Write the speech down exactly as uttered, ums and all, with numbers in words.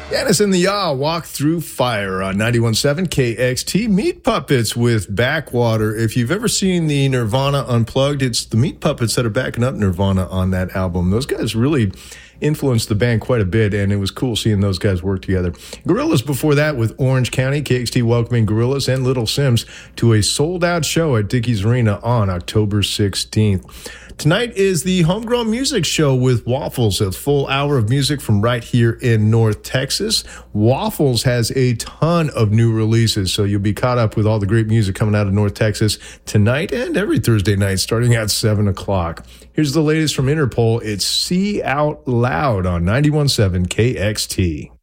Yanis and the Yaw walk through fire on ninety-one point seven K X T. Meat Puppets with Backwater. If you've ever seen the Nirvana Unplugged, it's the Meat Puppets that are backing up Nirvana on that album. Those guys really influenced the band quite a bit, and it was cool seeing those guys work together. Gorillaz before that with Orange County. K X T welcoming Gorillaz and Little Sims to a sold-out show at Dickies Arena on October sixteenth. Tonight is the Homegrown Music Show with Waffles, a full hour of music from right here in North Texas. Waffles has a ton of new releases, so you'll be caught up with all the great music coming out of North Texas tonight and every Thursday night starting at seven o'clock. Here's the latest from Interpol. It's See Out Loud on ninety-one point seven K X T.